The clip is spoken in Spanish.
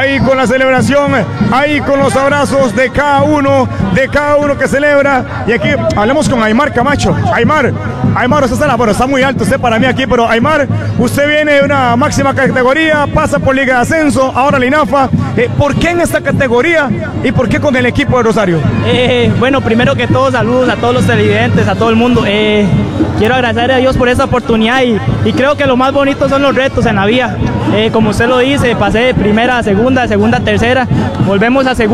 ahí con la celebración, ahí con los abrazos de cada uno que celebra. Y aquí hablamos con Aymar Camacho. Aymar, usted está muy alto usted para mí aquí, pero Aymar, usted viene de una máxima categoría, pasa por Liga de Ascenso, ahora la INAFA. ¿Por qué en esta categoría y por qué con el equipo de Rosario? Bueno, primero que todo, saludos a todos los televidentes, a todo el mundo. Quiero agradecer a Dios por esta oportunidad y creo que lo más bonito son los retos en la vida. Como usted lo dice, pasé de primera a segunda, tercera, volvemos a segunda.